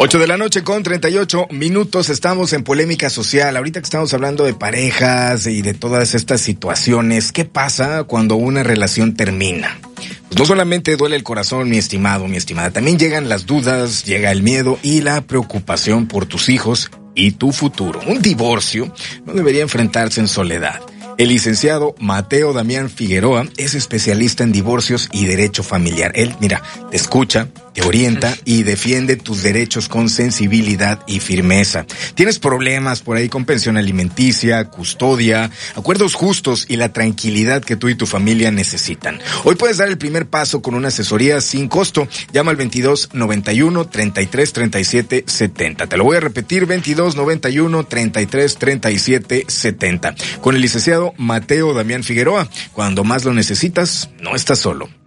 8 de la noche con 38 minutos, estamos en Polémica Social. Ahorita que estamos hablando de parejas y de todas estas situaciones, ¿qué pasa cuando una relación termina? Pues no solamente duele el corazón, mi estimado, mi estimada, también llegan las dudas, llega el miedo y la preocupación por tus hijos y tu futuro. Un divorcio no debería enfrentarse en soledad. El licenciado Mateo Damián Figueroa es especialista en divorcios y derecho familiar. Él, mira, te escucha, te orienta y defiende tus derechos con sensibilidad y firmeza. ¿Tienes problemas por ahí con pensión alimenticia, custodia, acuerdos justos y la tranquilidad que tú y tu familia necesitan? Hoy puedes dar el primer paso con una asesoría sin costo. Llama al 2291-333770. Te lo voy a repetir, 2291-333770. Con el licenciado Mateo Damián Figueroa. Cuando más lo necesitas, no estás solo.